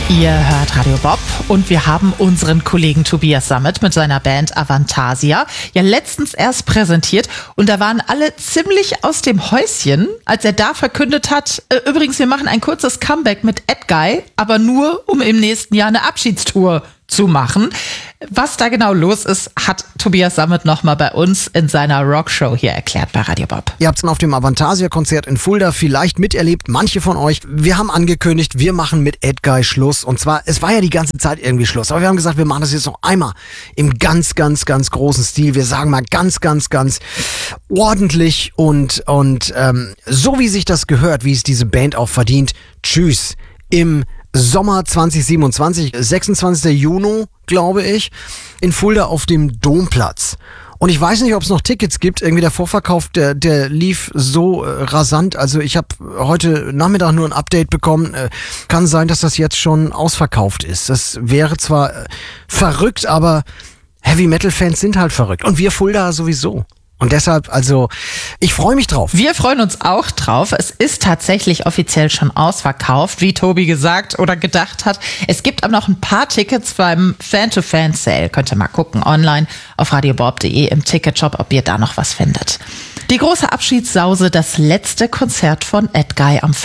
Ihr hört Radio Bob und wir haben unseren Kollegen Tobias Sammet mit seiner Band Avantasia ja letztens erst präsentiert und da waren alle ziemlich aus dem Häuschen, als er da verkündet hat, übrigens, wir machen ein kurzes Comeback mit Edguy, aber nur, um im nächsten Jahr eine Abschiedstour zu machen. Was da genau los ist, hat Tobias Sammet nochmal bei uns in seiner Rockshow hier erklärt bei Radio Bob. Ihr habt es auf dem Avantasia-Konzert in Fulda vielleicht miterlebt, manche von euch. Wir haben angekündigt, wir machen mit Edguy Schluss. Und zwar, es war ja die ganze Zeit irgendwie Schluss. Aber wir haben gesagt, wir machen das jetzt noch einmal im ganz großen Stil. Wir sagen mal ganz ordentlich und so wie sich das gehört, wie es diese Band auch verdient. Tschüss. Im Sommer 2027, 26. Juni, glaube ich, in Fulda auf dem Domplatz. Und ich weiß nicht, ob es noch Tickets gibt. Irgendwie der Vorverkauf, der lief so rasant. Also ich habe heute Nachmittag nur ein Update bekommen. Kann sein, dass das jetzt schon ausverkauft ist. Das wäre zwar verrückt, aber Heavy-Metal-Fans sind halt verrückt. Und wir Fulda sowieso. Und deshalb, also, ich freue mich drauf. Wir freuen uns auch drauf. Es ist tatsächlich offiziell schon ausverkauft, wie Tobi gesagt oder gedacht hat. Es gibt aber noch ein paar Tickets beim Fan-to-Fan-Sale. Könnt ihr mal gucken online auf radiobob.de im Ticketshop, ob ihr da noch was findet. Die große Abschiedssause, das letzte Konzert von Edguy am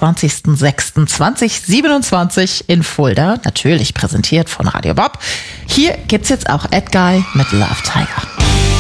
25.06.2027 in Fulda. Natürlich präsentiert von Radio Bob. Hier gibt's jetzt auch Edguy mit Love Tiger.